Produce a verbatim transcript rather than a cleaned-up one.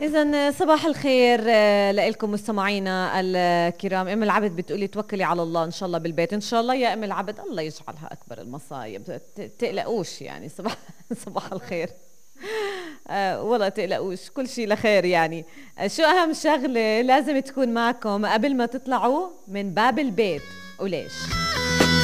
إذن صباح الخير آه، لكم مستمعينا الكرام. أم العبد بتقولي توكلي على الله إن شاء الله بالبيت. إن شاء الله يا أم العبد، الله يجعلها أكبر المصايب. ت- تقلقوش يعني. صباح صباح الخير. آه والله تقلقوش، كل شيء لخير يعني. آه شو أهم شغلة لازم تكون معكم قبل ما تطلعوا من باب البيت وليش؟